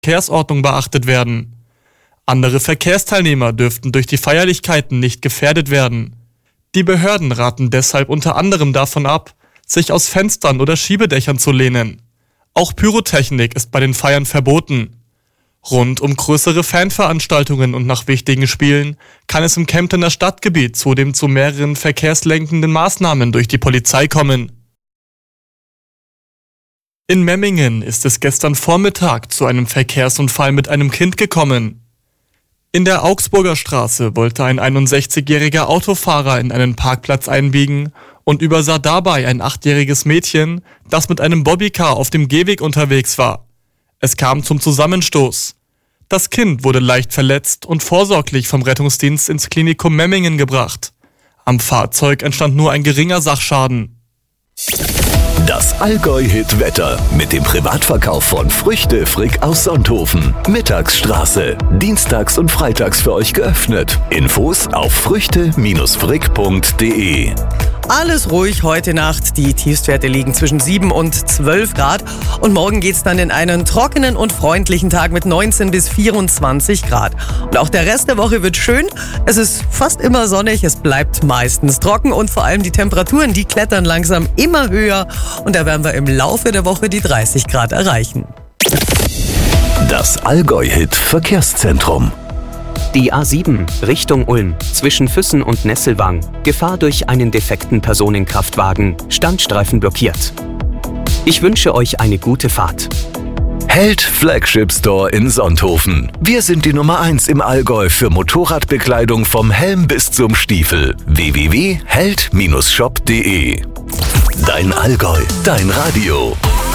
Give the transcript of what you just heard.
Verkehrsordnung beachtet werden. Andere Verkehrsteilnehmer dürften durch die Feierlichkeiten nicht gefährdet werden. Die Behörden raten deshalb unter anderem davon ab, sich aus Fenstern oder Schiebedächern zu lehnen. Auch Pyrotechnik ist bei den Feiern verboten. Rund um größere Fanveranstaltungen und nach wichtigen Spielen kann es im Kemptener Stadtgebiet zudem zu mehreren verkehrslenkenden Maßnahmen durch die Polizei kommen. In Memmingen ist es gestern Vormittag zu einem Verkehrsunfall mit einem Kind gekommen. In der Augsburger Straße wollte ein 61-jähriger Autofahrer in einen Parkplatz einbiegen und übersah dabei ein 8-jähriges Mädchen, das mit einem Bobbycar auf dem Gehweg unterwegs war. Es kam zum Zusammenstoß. Das Kind wurde leicht verletzt und vorsorglich vom Rettungsdienst ins Klinikum Memmingen gebracht. Am Fahrzeug entstand nur ein geringer Sachschaden. Das Allgäu-Hit-Wetter mit dem Privatverkauf von Früchte Frick aus Sonthofen. Mittagsstraße. Dienstags und freitags für euch geöffnet. Infos auf früchte-frick.de. Alles ruhig heute Nacht. Die Tiefstwerte liegen zwischen 7 und 12 Grad. Und morgen geht's dann in einen trockenen und freundlichen Tag mit 19 bis 24 Grad. Und auch der Rest der Woche wird schön. Es ist fast immer sonnig, es bleibt meistens trocken und vor allem die Temperaturen, die klettern langsam immer höher. Und da werden wir im Laufe der Woche die 30 Grad erreichen. Das Allgäu-Hit-Verkehrszentrum. Die A7 Richtung Ulm zwischen Füssen und Nesselwang. Gefahr durch einen defekten Personenkraftwagen. Standstreifen blockiert. Ich wünsche euch eine gute Fahrt. Held Flagship Store in Sonthofen. Wir sind die Nummer 1 im Allgäu für Motorradbekleidung vom Helm bis zum Stiefel. www.held-shop.de. Dein Allgäu, dein Radio.